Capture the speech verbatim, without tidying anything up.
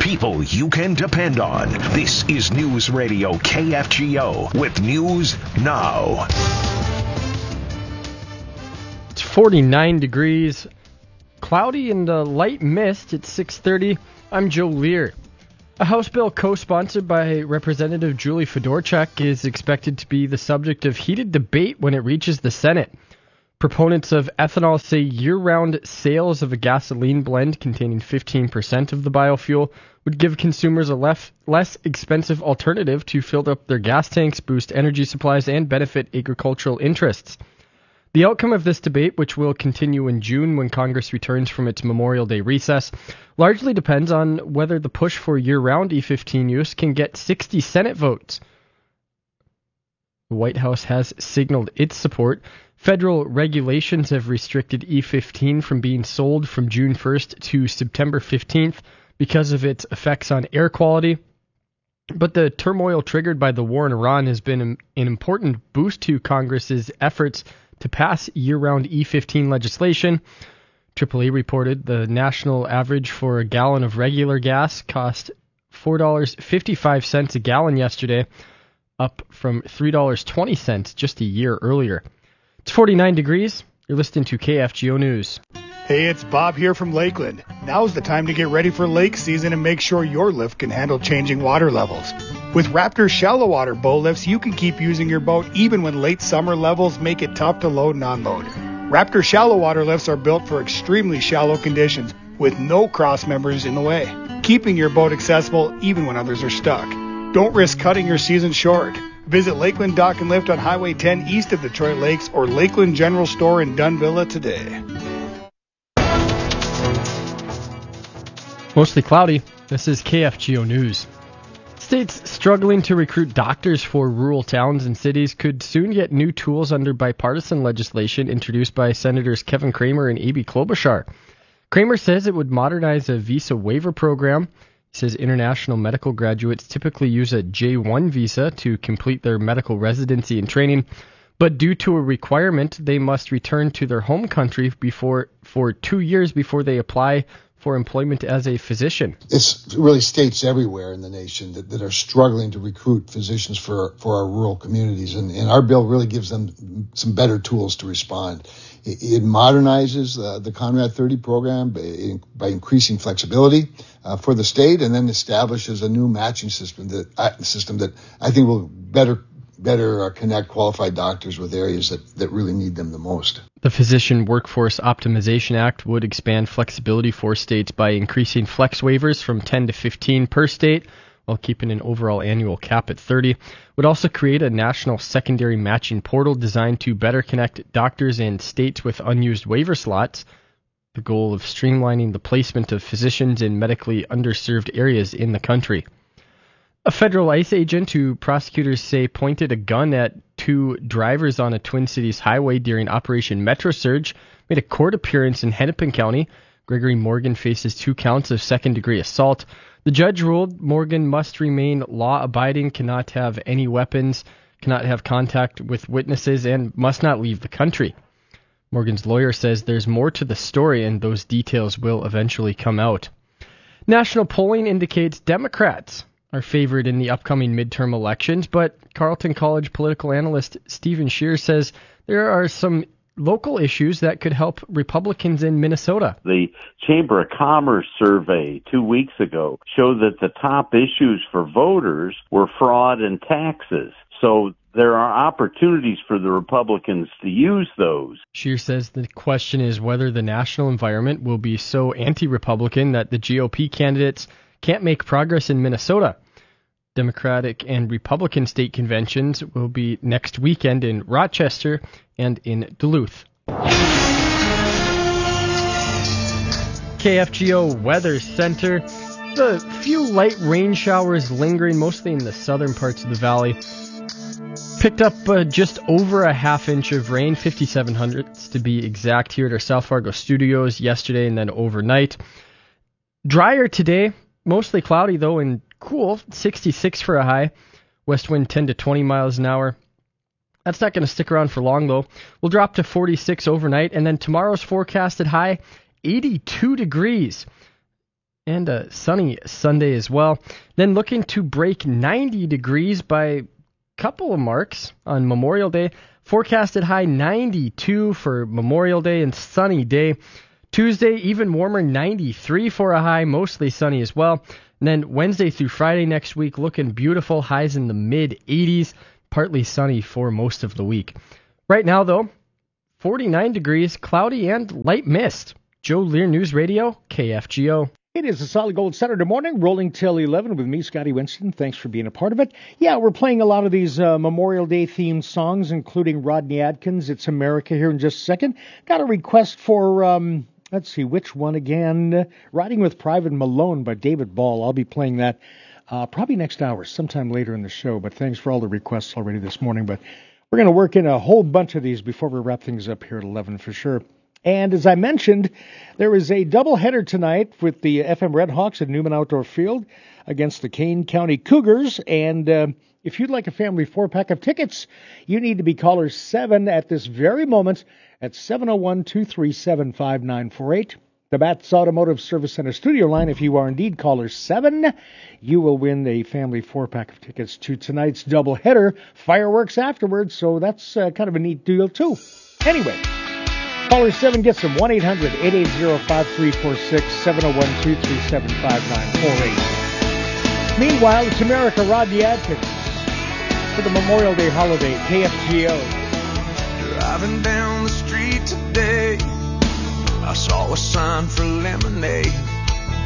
people you can depend on. This is News Radio K F G O with News Now. It's forty-nine degrees, cloudy and a light mist at six thirty. I'm Joe Lear. A House bill co-sponsored by Representative Julie Fedorchuk is expected to be the subject of heated debate when it reaches the Senate. Proponents of ethanol say year-round sales of a gasoline blend containing fifteen percent of the biofuel would give consumers a less, less expensive alternative to fill up their gas tanks, boost energy supplies, and benefit agricultural interests. The outcome of this debate, which will continue in June when Congress returns from its Memorial Day recess, largely depends on whether the push for year-round E fifteen use can get sixty Senate votes. The White House has signaled its support. Federal regulations have restricted E fifteen from being sold from June first to September fifteenth because of its effects on air quality. But the turmoil triggered by the war in Iran has been an important boost to Congress's efforts to pass year-round E fifteen legislation. Triple A reported the national average for a gallon of regular gas cost four dollars and fifty-five cents a gallon yesterday, up from three dollars and twenty cents just a year earlier. It's forty-nine degrees. You're listening to K F G O News. Hey, it's Bob here from Lakeland. Now's the time to get ready for lake season and make sure your lift can handle changing water levels. With Raptor shallow water bow lifts, you can keep using your boat even when late summer levels make it tough to load and unload. Raptor shallow water lifts are built for extremely shallow conditions with no cross members in the way, keeping your boat accessible even when others are stuck. Don't risk cutting your season short. Visit Lakeland Dock and Lift on Highway ten east of Detroit Lakes or Lakeland General Store in Dunvilla today. Mostly cloudy. This is K F G O News. States struggling to recruit doctors for rural towns and cities could soon get new tools under bipartisan legislation introduced by Senators Kevin Cramer and Amy Klobuchar. Cramer says it would modernize a visa waiver program. He says international medical graduates typically use a J one visa to complete their medical residency and training, but due to a requirement, they must return to their home country before for two years before they apply for employment as a physician. It's really states everywhere in the nation that, that are struggling to recruit physicians for, for our rural communities, and, and our bill really gives them some better tools to respond. It, it modernizes uh, the Conrad thirty program by, by increasing flexibility uh, for the state, and then establishes a new matching system that uh, system that I think will better better uh, connect qualified doctors with areas that, that really need them the most. The Physician Workforce Optimization Act would expand flexibility for states by increasing flex waivers from ten to fifteen per state, while keeping an overall annual cap at thirty. Would also create a national secondary matching portal designed to better connect doctors and states with unused waiver slots, the goal of streamlining the placement of physicians in medically underserved areas in the country. A federal ICE agent who prosecutors say pointed a gun at two drivers on a Twin Cities highway during Operation Metro Surge made a court appearance in Hennepin County. Gregory Morgan faces two counts of second-degree assault. The judge ruled Morgan must remain law-abiding, cannot have any weapons, cannot have contact with witnesses, and must not leave the country. Morgan's lawyer says there's more to the story, and those details will eventually come out. National polling indicates Democrats are favored in the upcoming midterm elections, but Carleton College political analyst Stephen Scheer says there are some local issues that could help Republicans in Minnesota. The Chamber of Commerce survey two weeks ago showed that the top issues for voters were fraud and taxes. So there are opportunities for the Republicans to use those. Scheer says the question is whether the national environment will be so anti-Republican that the G O P candidates can't make progress in Minnesota. Democratic and Republican state conventions will be next weekend in Rochester and in Duluth. K F G O Weather Center. A few light rain showers lingering, mostly in the southern parts of the valley. Picked up uh, just over a half inch of rain, fifty-seven hundredths to be exact, here at our South Fargo studios yesterday and then overnight. Drier today. Mostly cloudy, though, and cool. sixty-six for a high. West wind ten to twenty miles an hour. That's not going to stick around for long, though. We'll drop to forty-six overnight, and then tomorrow's forecasted high, eighty-two degrees. and a sunny Sunday as well. Then looking to break ninety degrees by a couple of marks on Memorial Day. Forecasted high ninety-two for Memorial Day and sunny day. Tuesday, even warmer, ninety-three for a high, mostly sunny as well. And then Wednesday through Friday next week, looking beautiful, highs in the mid eighties, partly sunny for most of the week. Right now, though, forty-nine degrees, cloudy, and light mist. Joe Lear News Radio, K F G O. It is a Solid Gold Saturday morning, rolling till eleven with me, Scotty Winston. Thanks for being a part of it. Yeah, we're playing a lot of these uh, Memorial Day themed songs, including Rodney Adkins' It's America here in just a second. Got a request for, um, let's see, which one again? Riding with Private Malone by David Ball. I'll be playing that uh, probably next hour, sometime later in the show. But thanks for all the requests already this morning. But we're going to work in a whole bunch of these before we wrap things up here at eleven for sure. And as I mentioned, there is a doubleheader tonight with the F M Redhawks at Newman Outdoor Field against the Kane County Cougars. And uh, if you'd like a family four-pack of tickets, you need to be caller seven at this very moment at seven oh one, two three seven, five nine four eight. The Bats Automotive Service Center studio line, if you are indeed caller seven, you will win a family four-pack of tickets to tonight's doubleheader. Fireworks afterwards, so that's uh, kind of a neat deal, too. Anyway, caller seven gets them one eight hundred, eight eight zero, five three four six, seven oh one, two three seven, five nine four eight. Meanwhile, it's America, Rodney Adkins for the Memorial Day holiday, K F G O. Driving down the street today, I saw a sign for lemonade.